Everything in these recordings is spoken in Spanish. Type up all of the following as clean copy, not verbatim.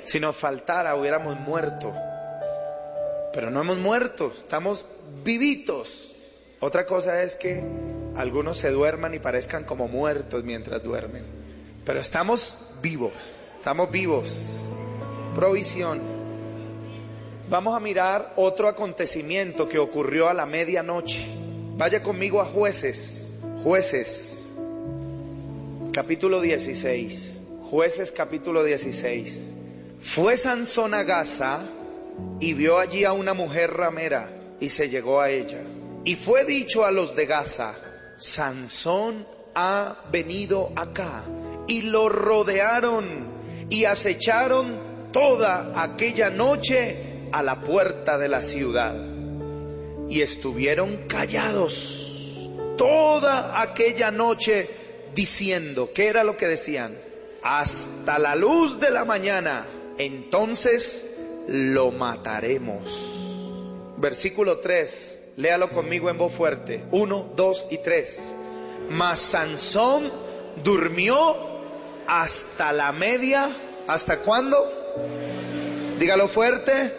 Si nos faltara, hubiéramos muerto. Pero no hemos muerto, estamos vivitos. Otra cosa es que algunos se duerman y parezcan como muertos mientras duermen. Pero estamos vivos, estamos vivos. Provisión. Vamos a mirar otro acontecimiento que ocurrió a la medianoche. Vaya conmigo a Jueces. Jueces, capítulo 16. Jueces, capítulo 16. Fue Sansón a Gaza y vio allí a una mujer ramera y se llegó a ella. Y fue dicho a los de Gaza: Sansón ha venido acá. Y lo rodearon y acecharon toda aquella noche a la puerta de la ciudad. Y estuvieron callados toda aquella noche diciendo, ¿qué era lo que decían? Hasta la luz de la mañana, entonces lo mataremos. Versículo 3, léalo conmigo en voz fuerte. 1, 2 y 3. Mas Sansón durmió hasta la media. ¿Hasta cuándo? Dígalo fuerte.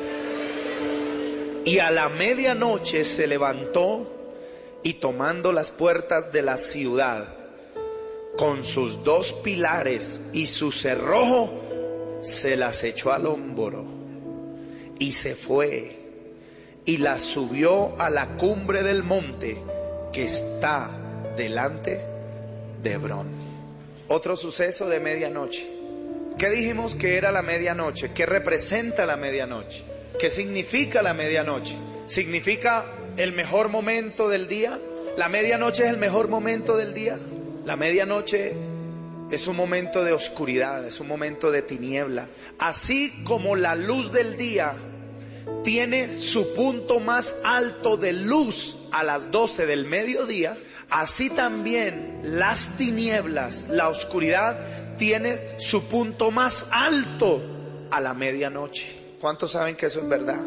Y a la medianoche se levantó y tomando las puertas de la ciudad con sus 2 pilares y su cerrojo, se las echó al hombro y se fue y las subió a la cumbre del monte que está delante de Hebrón. Otro suceso de medianoche. ¿Qué dijimos que era la medianoche? ¿Qué representa la medianoche? ¿Qué significa la medianoche? ¿Significa el mejor momento del día? ¿La medianoche es el mejor momento del día? La medianoche es un momento de oscuridad, es un momento de tiniebla. Así como la luz del día tiene su punto más alto de luz a las 12 del mediodía, así también las tinieblas, la oscuridad, tiene su punto más alto a la medianoche. ¿Cuántos saben que eso es verdad?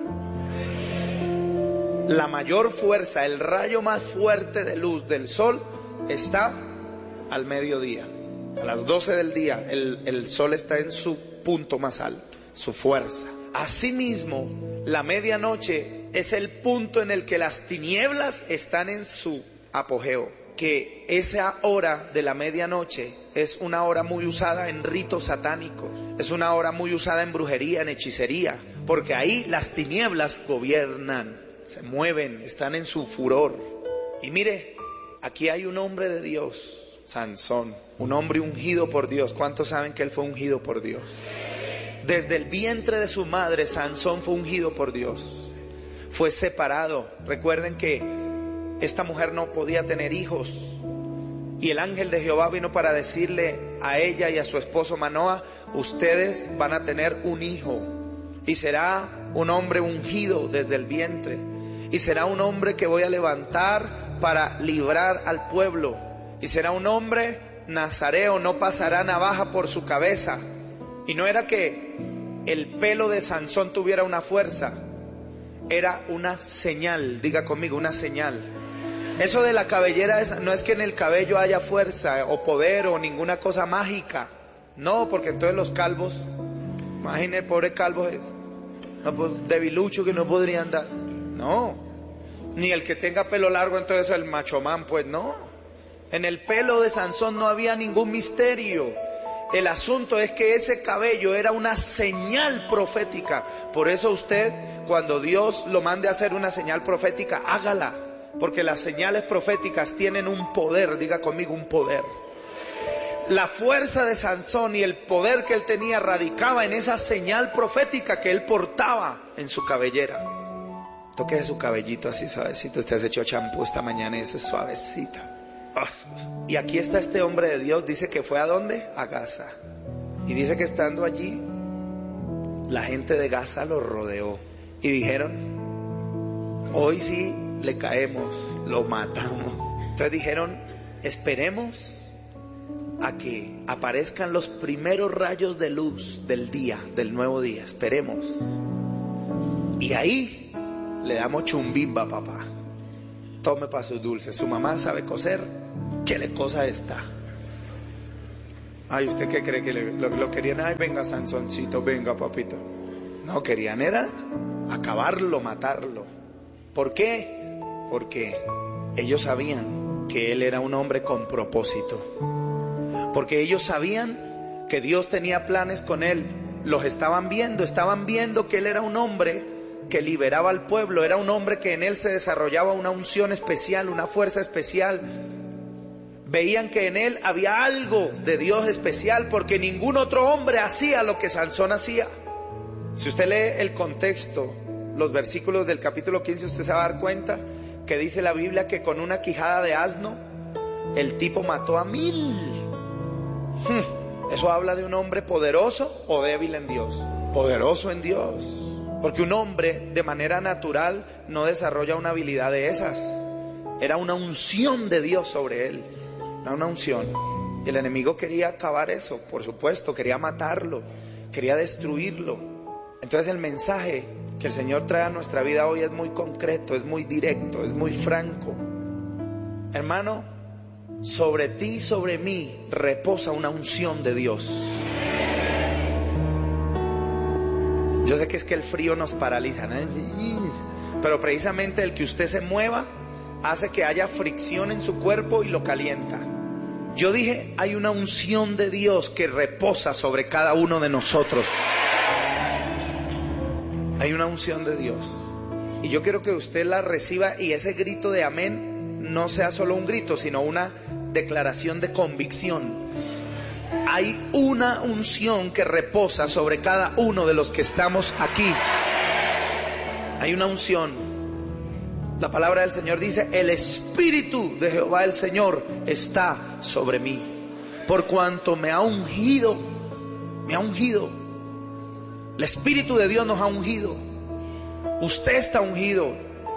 La mayor fuerza, el rayo más fuerte de luz del sol está al mediodía. A las 12 del día el sol está en su punto más alto, su fuerza. Asimismo, la medianoche es el punto en el que las tinieblas están en su apogeo. Que esa hora de la medianoche es una hora muy usada en ritos satánicos, es una hora muy usada en brujería, en hechicería, porque ahí las tinieblas gobiernan, se mueven, están en su furor. Y mire, aquí hay un hombre de Dios, Sansón, un hombre ungido por Dios. ¿Cuántos saben que él fue ungido por Dios? Desde el vientre de su madre, Sansón fue ungido por Dios. Fue separado. Recuerden que esta mujer no podía tener hijos. Y el ángel de Jehová vino para decirle a ella y a su esposo Manoa: ustedes van a tener un hijo. Y será un hombre ungido desde el vientre. Y será un hombre que voy a levantar para librar al pueblo. Y será un hombre nazareo, no pasará navaja por su cabeza. Y no era que el pelo de Sansón tuviera una fuerza, era una señal. Diga conmigo, una señal. Eso de la cabellera no es que en el cabello haya fuerza o poder o ninguna cosa mágica. No, porque entonces los calvos, imagínate el pobre calvo debilucho que no podría andar. No, ni el que tenga pelo largo entonces el machomán, pues no. En el pelo de Sansón no había ningún misterio. El asunto es que ese cabello era una señal profética. Por eso usted, cuando Dios lo mande a hacer una señal profética, hágala. Porque las señales proféticas tienen un poder. Diga conmigo, un poder. La fuerza de Sansón y el poder que él tenía radicaba en esa señal profética que él portaba en su cabellera. Toque su cabellito así suavecito. Usted se echó champú esta mañana y eso es suavecita. Y aquí está este hombre de Dios. Dice que fue ¿a dónde? A Gaza. Y dice que estando allí, la gente de Gaza lo rodeó y dijeron: hoy sí le caemos, lo matamos. Entonces dijeron: esperemos a que aparezcan los primeros rayos de luz del día, del nuevo día. Esperemos. Y ahí le damos chumbimba, papá. Tome para sus dulces. Su mamá sabe coser, ¿qué le cosa está? Ay, ¿usted qué cree que lo querían? Ay, venga Sansoncito, venga papito. No, querían era acabarlo, matarlo. ¿Por qué? Porque ellos sabían que él era un hombre con propósito. Porque ellos sabían que Dios tenía planes con él. Los estaban viendo que él era un hombre que liberaba al pueblo, era un hombre que en él se desarrollaba una unción especial, una fuerza especial. Veían que en él había algo de Dios especial, porque ningún otro hombre hacía lo que Sansón hacía. Si usted lee el contexto, los versículos del capítulo 15, usted se va a dar cuenta que dice la Biblia que con una quijada de asno el tipo mató a 1000. Eso habla de un hombre poderoso o débil en Dios. Poderoso en Dios. Porque un hombre de manera natural no desarrolla una habilidad de esas. Era una unción de Dios sobre él. Era una unción. Y el enemigo quería acabar eso, por supuesto, quería matarlo, quería destruirlo. Entonces el mensaje que el Señor trae a nuestra vida hoy es muy concreto, es muy directo, es muy franco. Hermano, sobre ti y sobre mí reposa una unción de Dios. Yo sé que es que el frío nos paraliza, ¿no? Pero precisamente el que usted se mueva hace que haya fricción en su cuerpo y lo calienta. Yo dije, hay una unción de Dios que reposa sobre cada uno de nosotros. Hay una unción de Dios. Y yo quiero que usted la reciba y ese grito de amén no sea solo un grito, sino una declaración de convicción. Hay una unción que reposa sobre cada uno de los que estamos aquí. Hay una unción. La palabra del Señor dice, el Espíritu de Jehová el Señor está sobre mí, por cuanto me ha ungido. Me ha ungido. El Espíritu de Dios nos ha ungido. Usted está ungido.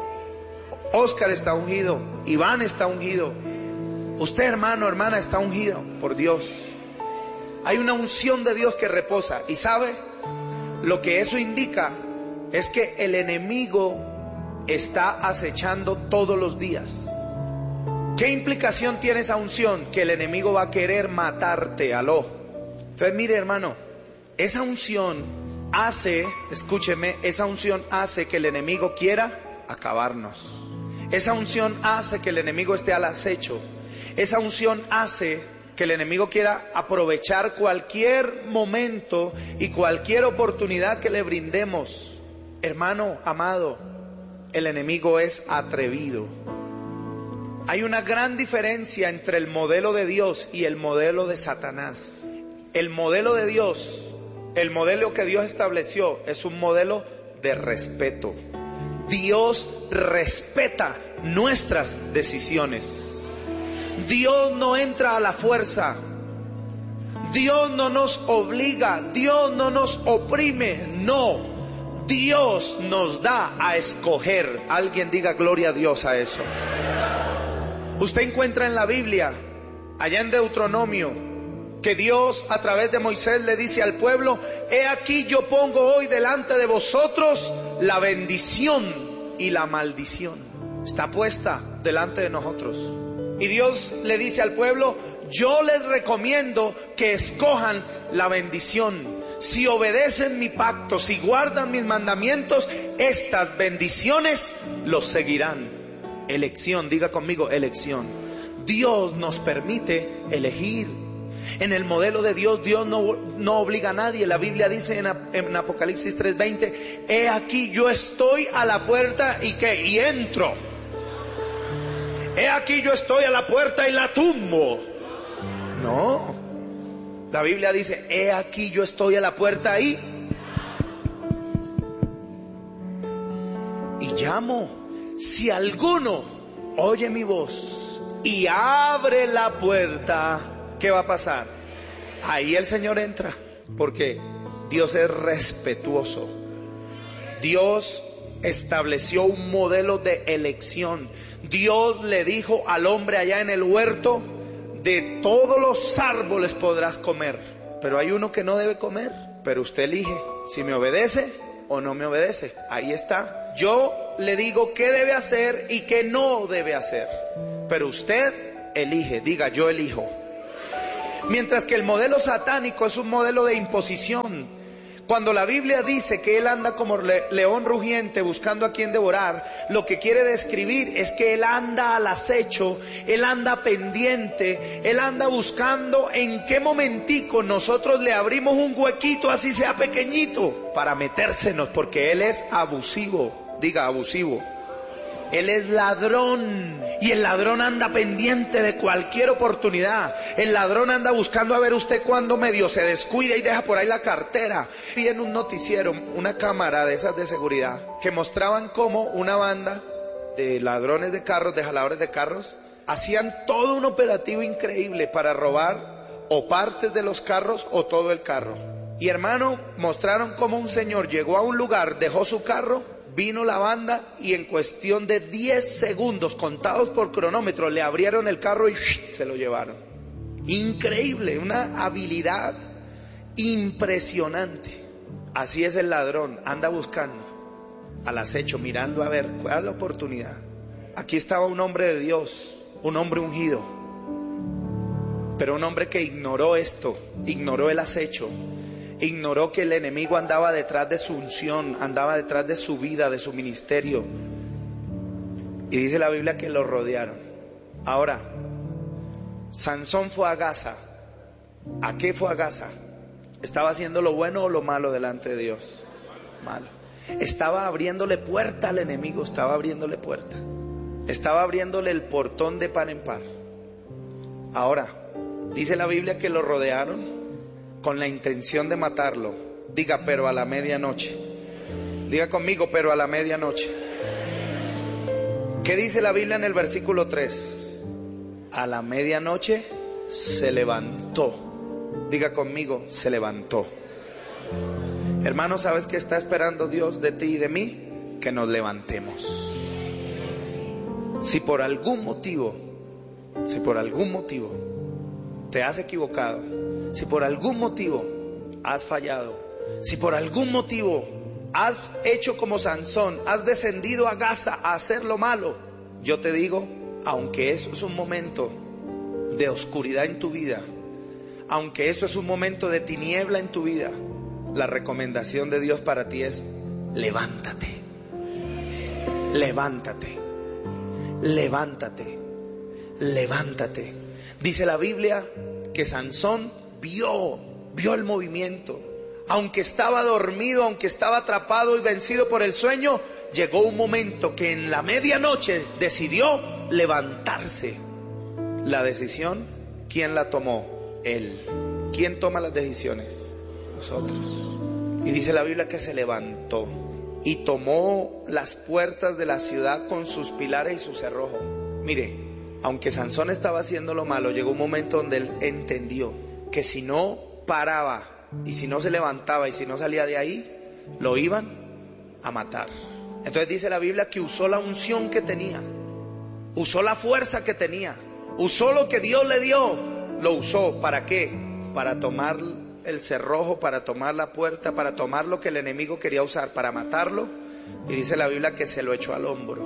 Oscar está ungido. Iván está ungido. Usted, hermano, hermana, está ungido por Dios. Hay una unción de Dios que reposa. ¿Y sabe? Lo que eso indica es que el enemigo está acechando todos los días. ¿Qué implicación tiene esa unción? Que el enemigo va a querer matarte. Aló. Entonces mire, hermano, esa unción hace, escúcheme, esa unción hace que el enemigo quiera acabarnos. Esa unción hace que el enemigo esté al acecho. Esa unción hace que el enemigo quiera aprovechar cualquier momento y cualquier oportunidad que le brindemos. Hermano amado, el enemigo es atrevido. Hay una gran diferencia entre el modelo de Dios y el modelo de Satanás. El modelo de Dios, el modelo que Dios estableció, es un modelo de respeto. Dios respeta nuestras decisiones. Dios no entra a la fuerza. Dios no nos obliga. Dios no nos oprime. No. Dios nos da a escoger. Alguien diga gloria a Dios a eso. Usted encuentra en la Biblia, allá en Deuteronomio, que Dios a través de Moisés le dice al pueblo: he aquí yo pongo hoy delante de vosotros la bendición y la maldición. Está puesta delante de nosotros. Y Dios le dice al pueblo: yo les recomiendo que escojan la bendición. Si obedecen mi pacto, si guardan mis mandamientos, estas bendiciones los seguirán. Elección, diga conmigo, elección. Dios nos permite elegir. En el modelo de Dios, Dios no obliga a nadie. La Biblia dice en Apocalipsis 3:20: he aquí yo estoy a la puerta y entro. He aquí yo estoy a la puerta y la tumbo. No. La Biblia dice: he aquí yo estoy a la puerta y llamo. Si alguno oye mi voz y abre la puerta, ¿qué va a pasar? Ahí el Señor entra, porque Dios es respetuoso. Dios estableció un modelo de elección. Dios le dijo al hombre allá en el huerto: de todos los árboles podrás comer, pero hay uno que no debe comer. Pero usted elige si me obedece o no me obedece. Ahí está. Yo le digo qué debe hacer y qué no debe hacer, pero usted elige. Diga: yo elijo. Mientras que el modelo satánico es un modelo de imposición. Cuando la Biblia dice que él anda como león rugiente buscando a quien devorar, lo que quiere describir es que él anda al acecho, él anda pendiente, él anda buscando en qué momentico nosotros le abrimos un huequito, así sea pequeñito, para metérsenos, porque él es abusivo. Diga, abusivo. Él es ladrón, y el ladrón anda pendiente de cualquier oportunidad. El ladrón anda buscando a ver usted cuándo medio se descuida y deja por ahí la cartera. Vi en un noticiero una cámara de esas de seguridad que mostraban cómo una banda de ladrones de carros, de jaladores de carros, hacían todo un operativo increíble para robar o partes de los carros o todo el carro. Y hermano, mostraron cómo un señor llegó a un lugar, dejó su carro, vino la banda y en cuestión de 10 segundos, contados por cronómetro, le abrieron el carro y se lo llevaron. Increíble, una habilidad impresionante. Así es el ladrón, anda buscando, al acecho, mirando a ver cuál es la oportunidad. Aquí estaba un hombre de Dios, un hombre ungido, pero un hombre que ignoró esto, ignoró el acecho. Ignoró que el enemigo andaba detrás de su unción, andaba detrás de su vida, de su ministerio. Y dice la Biblia que lo rodearon. Ahora, Sansón fue a Gaza. ¿A qué fue a Gaza? ¿Estaba haciendo lo bueno o lo malo delante de Dios? Malo. Estaba abriéndole puerta al enemigo, estaba abriéndole puerta. Estaba abriéndole el portón de par en par. Ahora, dice la Biblia que lo rodearon con la intención de matarlo. Diga, pero a la medianoche. Diga conmigo, pero a la medianoche. ¿Qué dice la Biblia en el versículo 3? A la medianoche se levantó. Diga conmigo, se levantó. Hermano, ¿sabes qué está esperando Dios de ti y de mí? Que nos levantemos. Si por algún motivo te has equivocado, si por algún motivo has fallado, si por algún motivo has hecho como Sansón, has descendido a Gaza a hacer lo malo, yo te digo, aunque eso es un momento de oscuridad en tu vida, aunque eso es un momento de tiniebla en tu vida, la recomendación de Dios para ti es: levántate, levántate, levántate, levántate. Dice la Biblia que Sansón vio el movimiento. Aunque estaba dormido, aunque estaba atrapado y vencido por el sueño, llegó un momento que en la medianoche decidió levantarse. La decisión, ¿quién la tomó? Él. ¿Quién toma las decisiones? Nosotros. Y dice la Biblia que se levantó y tomó las puertas de la ciudad con sus pilares y su cerrojo. Mire, aunque Sansón estaba haciendo lo malo, llegó un momento donde él entendió que si no paraba y si no se levantaba y si no salía de ahí, lo iban a matar. Entonces dice la Biblia que usó la unción que tenía, usó la fuerza que tenía, usó lo que Dios le dio, lo usó. ¿Para qué? Para tomar el cerrojo, para tomar la puerta, para tomar lo que el enemigo quería usar para matarlo. Y dice la Biblia que se lo echó al hombro.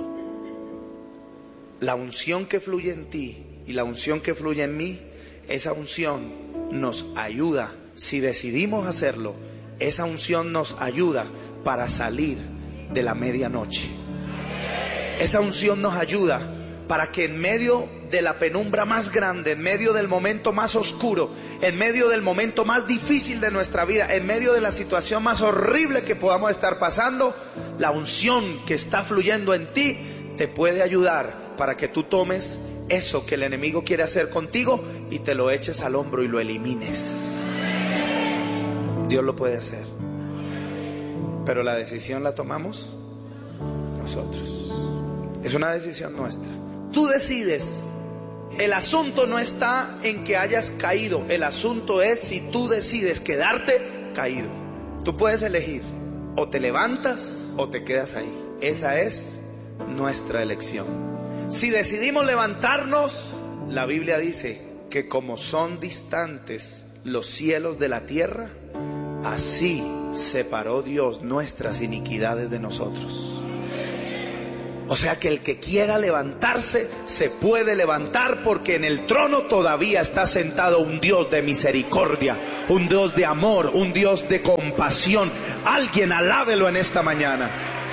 La unción que fluye en ti y la unción que fluye en mí, esa unción nos ayuda. Si decidimos hacerlo, esa unción nos ayuda para salir de la medianoche. Esa unción nos ayuda para que en medio de la penumbra más grande, en medio del momento más oscuro, en medio del momento más difícil de nuestra vida, en medio de la situación más horrible que podamos estar pasando, la unción que está fluyendo en ti te puede ayudar para que tú tomes eso que el enemigo quiere hacer contigo y te lo eches al hombro y lo elimines. Dios lo puede hacer, pero la decisión la tomamos nosotros. Es una decisión nuestra. Tú decides. El asunto no está en que hayas caído. El asunto es si tú decides quedarte caído. Tú puedes elegir. O te levantas o te quedas ahí. Esa es nuestra elección. Si decidimos levantarnos, la Biblia dice que como son distantes los cielos de la tierra, así separó Dios nuestras iniquidades de nosotros. O sea que el que quiera levantarse se puede levantar, porque en el trono todavía está sentado un Dios de misericordia, un Dios de amor, un Dios de compasión. Alguien alábelo en esta mañana.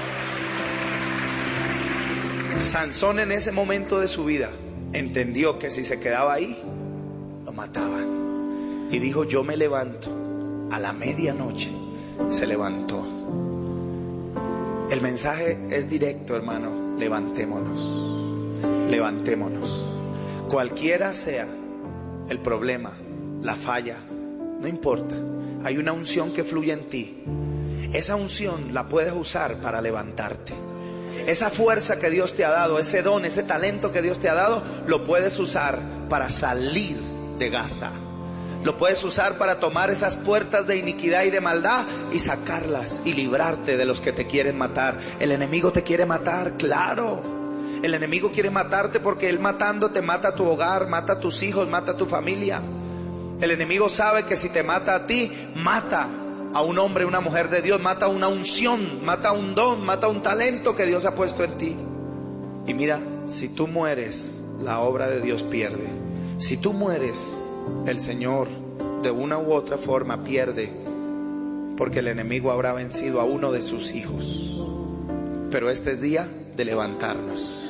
Sansón en ese momento de su vida entendió que si se quedaba ahí, lo mataban. Y dijo: yo me levanto. A la medianoche se levantó. El mensaje es directo, hermano. Levantémonos. Levantémonos. Cualquiera sea el problema, la falla, no importa. Hay una unción que fluye en ti. Esa unción la puedes usar para levantarte. Esa fuerza que Dios te ha dado, ese don, ese talento que Dios te ha dado, lo puedes usar para salir de Gaza. Lo puedes usar para tomar esas puertas de iniquidad y de maldad y sacarlas y librarte de los que te quieren matar. El enemigo te quiere matar, claro. El enemigo quiere matarte porque él matando te mata a tu hogar, mata a tus hijos, mata a tu familia. El enemigo sabe que si te mata a ti, mata a un hombre, una mujer de Dios, mata una unción, mata un don, mata un talento que Dios ha puesto en ti. Y mira, si tú mueres, la obra de Dios pierde. Si tú mueres, el Señor de una u otra forma pierde, porque el enemigo habrá vencido a uno de sus hijos. Pero este es día de levantarnos.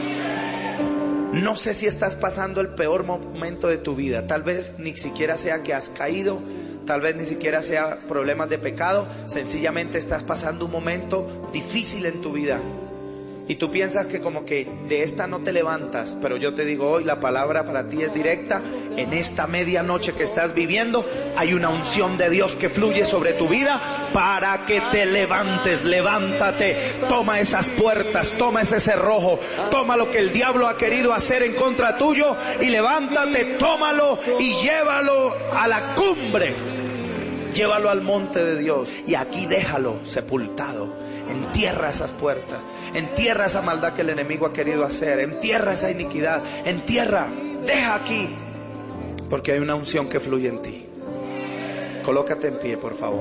No sé si estás pasando el peor momento de tu vida. Tal vez ni siquiera sea que has caído, tal vez ni siquiera sea problemas de pecado. Sencillamente estás pasando un momento difícil en tu vida y tú piensas que como que de esta no te levantas. Pero yo te digo hoy, la palabra para ti es directa. En esta medianoche que estás viviendo, hay una unción de Dios que fluye sobre tu vida para que te levantes. Levántate, toma esas puertas, toma ese cerrojo, toma lo que el diablo ha querido hacer en contra tuyo y levántate, tómalo y llévalo a la cumbre. Llévalo al monte de Dios y aquí déjalo sepultado. Entierra esas puertas, entierra esa maldad que el enemigo ha querido hacer, entierra esa iniquidad, entierra, deja aquí, porque hay una unción que fluye en ti. Colócate en pie, por favor.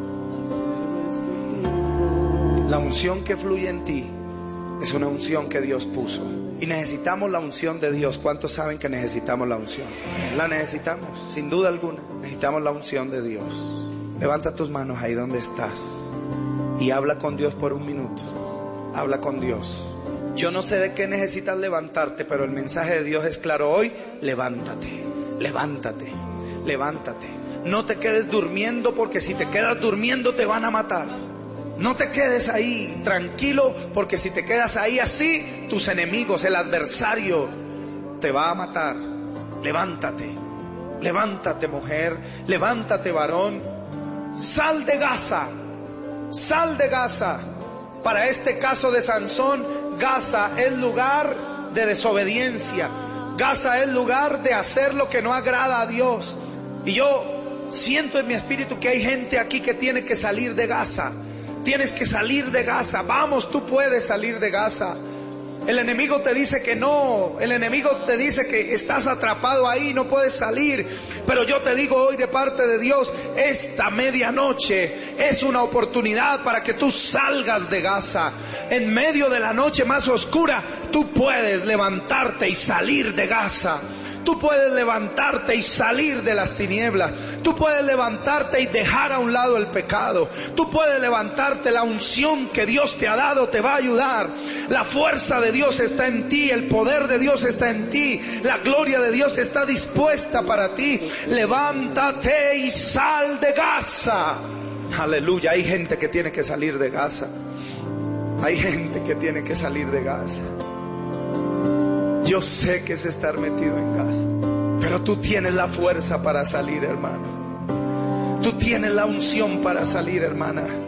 La unción que fluye en ti es una unción que Dios puso y necesitamos la unción de Dios. ¿Cuántos saben que necesitamos la unción? La necesitamos, sin duda alguna. Necesitamos la unción de Dios. Levanta tus manos ahí donde estás y habla con Dios por un minuto. Habla con Dios. Yo no sé de qué necesitas levantarte, pero el mensaje de Dios es claro hoy. Levántate, levántate, levántate. No te quedes durmiendo, porque si te quedas durmiendo te van a matar. No te quedes ahí tranquilo, porque si te quedas ahí así, tus enemigos, el adversario, te va a matar. Levántate, levántate mujer, levántate varón. Sal de Gaza. Sal de Gaza. Para este caso de Sansón, Gaza es lugar de desobediencia. Gaza es lugar de hacer lo que no agrada a Dios. Y yo siento en mi espíritu que hay gente aquí que tiene que salir de Gaza. Tienes que salir de Gaza. Vamos, tú puedes salir de Gaza. El enemigo te dice que no. El enemigo te dice que estás atrapado ahí, no puedes salir. Pero yo te digo hoy de parte de Dios, esta medianoche es una oportunidad para que tú salgas de Gaza. En medio de la noche más oscura, tú puedes levantarte y salir de Gaza. Tú puedes levantarte y salir de las tinieblas. Tú puedes levantarte y dejar a un lado el pecado. Tú puedes levantarte. La unción que Dios te ha dado te va a ayudar. La fuerza de Dios está en ti. El poder de Dios está en ti. La gloria de Dios está dispuesta para ti. Levántate y sal de Gaza. Aleluya. Hay gente que tiene que salir de Gaza. Hay gente que tiene que salir de Gaza. Yo sé que es estar metido en Gaza, pero tú tienes la fuerza para salir, hermano. Tú tienes la unción para salir, hermana.